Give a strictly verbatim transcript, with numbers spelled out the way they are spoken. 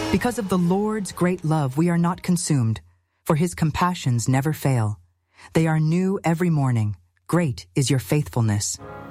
Because of the Lord's great love, we are not consumed, for his compassions never fail. They are new every morning. Great is your faithfulness.